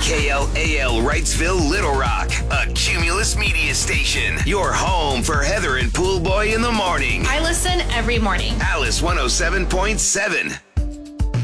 KLAL Wrightsville, Little Rock, a Cumulus media station. Your home for Heather and Pool Boy in the morning. I listen every morning. Alice 107.7.